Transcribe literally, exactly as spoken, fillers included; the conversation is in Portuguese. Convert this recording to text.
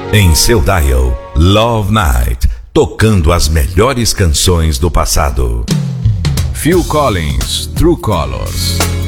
Em seu dial, Love Night, tocando as melhores canções do passado. Phil Collins, True Colors.